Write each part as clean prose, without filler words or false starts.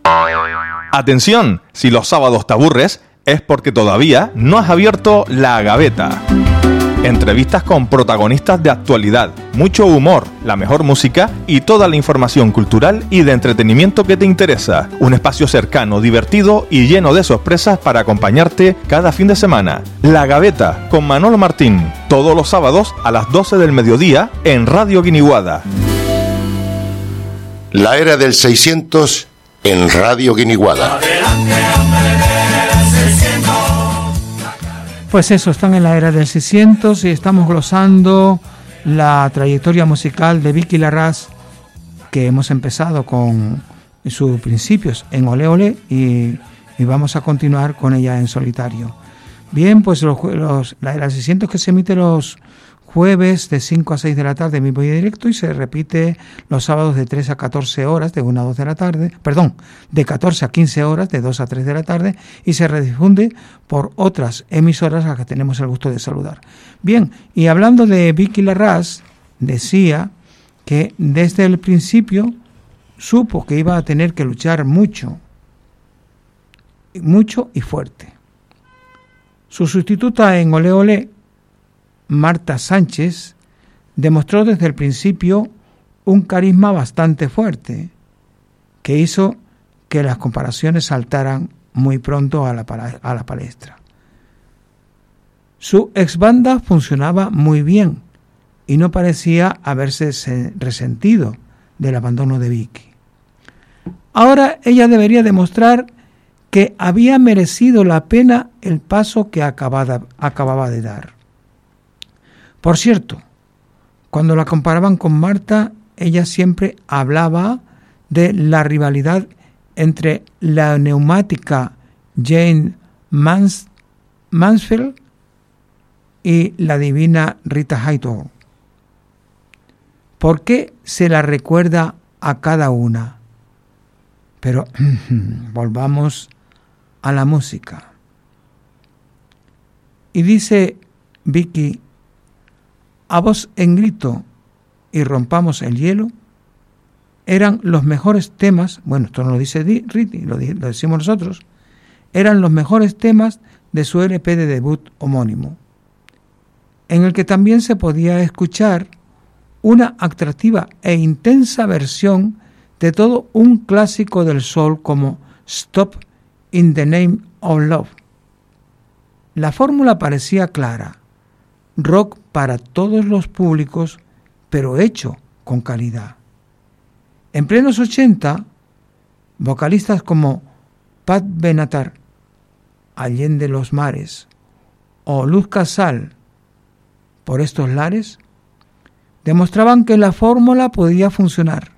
Atención, si los sábados te aburres, es porque todavía no has abierto La Gaveta. Entrevistas con protagonistas de actualidad, mucho humor, la mejor música y toda la información cultural y de entretenimiento que te interesa. Un espacio cercano, divertido y lleno de sorpresas para acompañarte cada fin de semana. La Gaveta con Manolo Martín, todos los sábados a las 12 del mediodía en Radio Guiniguada. La era del 600 en Radio Guiniguada. Pues eso, están en la era del 600 y estamos glosando la trayectoria musical de Vicky Larraz, que hemos empezado con sus principios en Olé Olé y vamos a continuar con ella en solitario. Bien, pues la era del 600 que se emite los jueves de 5 a 6 de la tarde en vivo y directo y se repite los sábados de 3 a 14 horas de 1 a 2 de la tarde, de 14 a 15 horas de 2 a 3 de la tarde y se redifunde por otras emisoras a las que tenemos el gusto de saludar. Bien, y hablando de Vicky Larraz, decía que desde el principio supo que iba a tener que luchar mucho y fuerte. Su sustituta en Olé Olé, Marta Sánchez, demostró desde el principio un carisma bastante fuerte que hizo que las comparaciones saltaran muy pronto a la palestra. Su exbanda funcionaba muy bien y no parecía haberse resentido del abandono de Vicky. Ahora ella debería demostrar que había merecido la pena el paso que acababa de dar. Por cierto, cuando la comparaban con Marta, ella siempre hablaba de la rivalidad entre la neumática Jane Mansfield y la divina Rita Hayworth. ¿Por qué se la recuerda a cada una? Pero volvamos a la música. Y dice Vicky: a voz en grito y rompamos el hielo, eran los mejores temas, bueno, esto no lo dice Riti, lo decimos nosotros, eran los mejores temas de su LP de debut homónimo, en el que también se podía escuchar una atractiva e intensa versión de todo un clásico del soul como Stop in the Name of Love. La fórmula parecía clara: rock para todos los públicos, pero hecho con calidad. En plenos 80, vocalistas como Pat Benatar, Allende los Mares, o Luz Casal, Por estos lares, demostraban que la fórmula podía funcionar.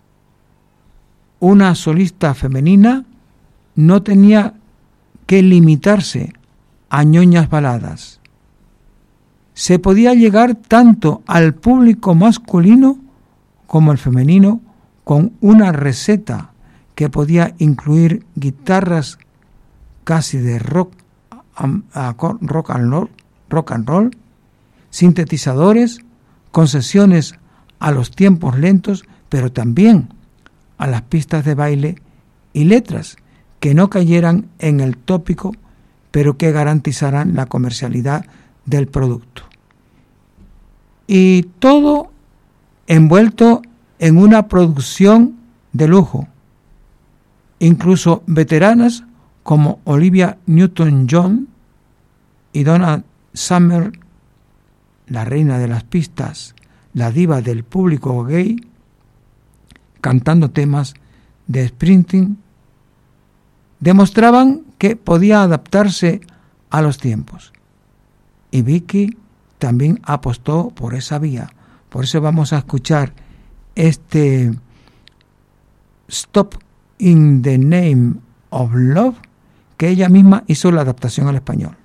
Una solista femenina no tenía que limitarse a ñoñas baladas. Se podía llegar tanto al público masculino como al femenino con una receta que podía incluir guitarras casi de rock and roll, sintetizadores, concesiones a los tiempos lentos, pero también a las pistas de baile y letras que no cayeran en el tópico, pero que garantizaran la comercialidad del producto. Y todo envuelto en una producción de lujo. Incluso veteranas como Olivia Newton-John y Donna Summer, la reina de las pistas, la diva del público gay, cantando temas de Springsteen, demostraban que podía adaptarse a los tiempos. Y Vicky también apostó por esa vía. Por eso vamos a escuchar este Stop in the Name of Love, que ella misma hizo la adaptación al español.